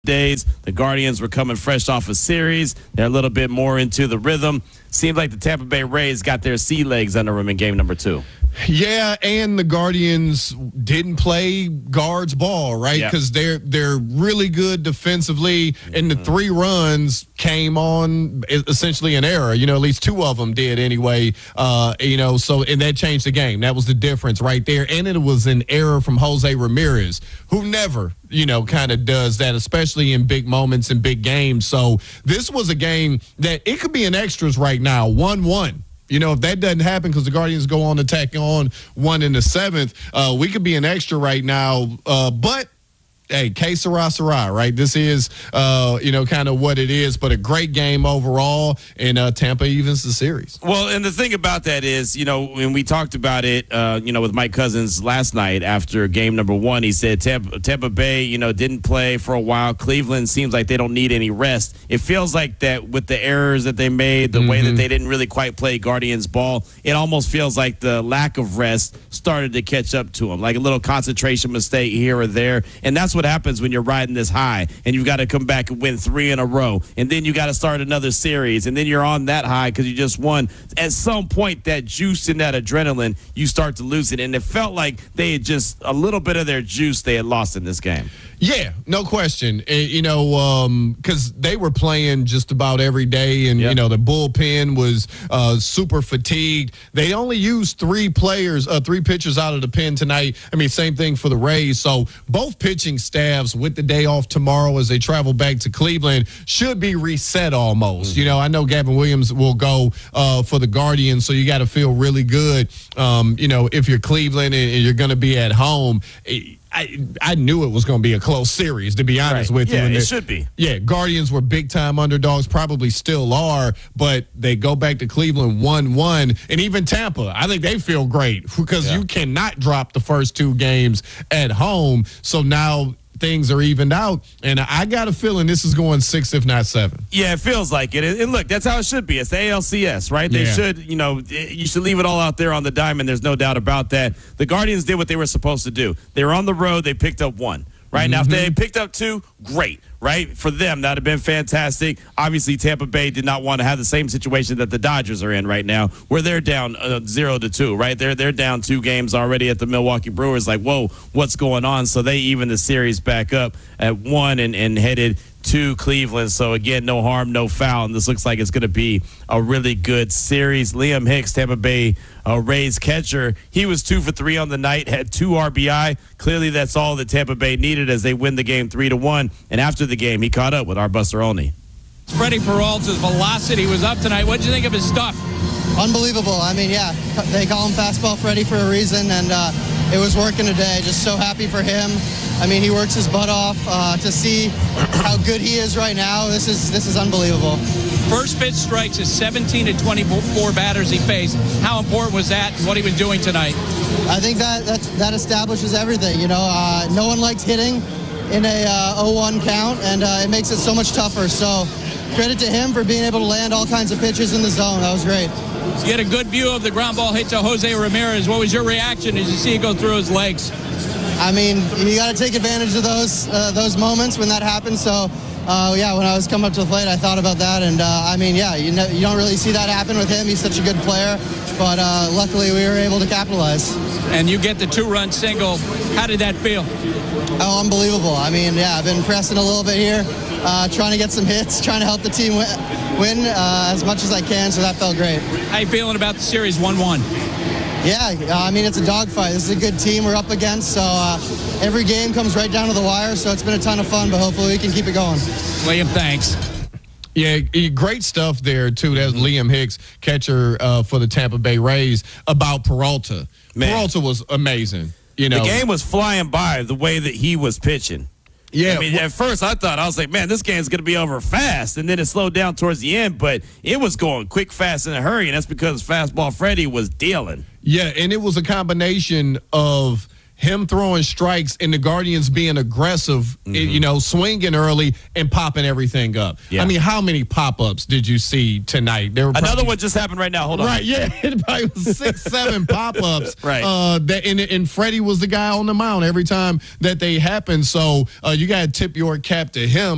days. The Guardians were coming fresh off a series. They're a little bit more into the rhythm. Seems like the Tampa Bay Rays got their sea legs under them in game number 2. Yeah, and the Guardians didn't play guards ball, right? Because they're really good defensively, and the 3 runs came on essentially an error. You know, at least 2 of them did anyway. And that changed the game. That was the difference right there. And it was an error from Jose Ramirez, who never, kind of does that, especially in big moments and big games. So this was a game that it could be in extras right now, 1-1. If that doesn't happen because the Guardians go on to tack on 1 in the 7th, we could be an extra right now. But hey, que sera, sera, right? This is, kind of what it is, but a great game overall, and Tampa evens the series. Well, and the thing about that is, when we talked about it, with Mike Cousins last night after game number 1, he said Tampa Bay, didn't play for a while. Cleveland seems like they don't need any rest. It feels like that with the errors that they made, the way that they didn't really quite play Guardians ball, it almost feels like the lack of rest started to catch up to them, like a little concentration mistake here or there, and that's what happens when you're riding this high and you've got to come back and win 3 in a row, and then you got to start another series, and then you're on that high because you just won. At some point, that juice and that adrenaline, you start to lose it, and it felt like they had just a little bit of their juice they had lost in this game. Yeah, no question. Because they were playing just about every day, and the bullpen was super fatigued. They only used 3 pitchers out of the pen tonight. I mean, same thing for the Rays. So both pitching staffs, with the day off tomorrow as they travel back to Cleveland, should be reset almost. I know Gavin Williams will go for the Guardians, so you got to feel really good. If you're Cleveland and you're going to be at home. I knew it was going to be a close series, to be honest with you. Yeah, it should be. Yeah, Guardians were big-time underdogs, probably still are, but they go back to Cleveland 1-1. And even Tampa, I think they feel great because you cannot drop the first 2 games at home. So now things are evened out, and I got a feeling this is going 6, if not 7. Yeah, it feels like it. And look, that's how it should be. It's the ALCS, right? They should, you should leave it all out there on the diamond. There's no doubt about that. The Guardians did what they were supposed to do. They were on the road. They picked up 1. Right now, if they had picked up 2, great, right? For them, that would have been fantastic. Obviously, Tampa Bay did not want to have the same situation that the Dodgers are in right now, where they're down 0-2, right? They're down 2 games already at the Milwaukee Brewers. Like, whoa, what's going on? So they even the series back up at 1 and headed to Cleveland. So again, no harm, no foul, and this looks like it's going to be a really good series. Liam Hicks, Tampa Bay Rays catcher, he was 2 for 3 on the night, had 2 RBI. Clearly, that's all that Tampa Bay needed as they win the game 3-1. And after the game, he caught up with our Buster Olney. Freddie Peralta's velocity was up tonight. What did you think of his stuff? Unbelievable. I mean, they call him Fastball Freddie for a reason, and it was working today. Just so happy for him. I mean, he works his butt off. To see how good he is right now, this is unbelievable. First pitch strikes is 17 to 24 batters he faced. How important was that and what he was doing tonight? I think that establishes everything. No one likes hitting in a 0-1 count, and it makes it so much tougher. So credit to him for being able to land all kinds of pitches in the zone. That was great. So you had a good view of the ground ball hit to Jose Ramirez. What was your reaction as you see it go through his legs? I mean, you got to take advantage of those moments when that happens. So, when I was coming up to the plate, I thought about that. And, you don't really see that happen with him. He's such a good player. But luckily, we were able to capitalize. And you get the 2-run single. How did that feel? Oh, unbelievable. I mean, I've been pressing a little bit here, trying to get some hits, trying to help the team win as much as I can. So that felt great. How you feeling about the series 1-1? Yeah, it's a dogfight. This is a good team we're up against, so every game comes right down to the wire, so it's been a ton of fun, but hopefully we can keep it going. Liam, thanks. Yeah, great stuff there, too. That's Liam Hicks, catcher for the Tampa Bay Rays, about Peralta. Man. Peralta was amazing. The game was flying by the way that he was pitching. Yeah, I mean, at first I was like, man, this game's going to be over fast. And then it slowed down towards the end, but it was going quick, fast, in a hurry. And that's because Fastball Freddie was dealing. Yeah, and it was a combination of him throwing strikes and the Guardians being aggressive, swinging early and popping everything up. Yeah. I mean, how many pop-ups did you see tonight? Another one just happened right now. Hold on. Right, yeah. It probably was 6, 7 pop-ups. Right. And Freddie was the guy on the mound every time that they happened. So you got to tip your cap to him.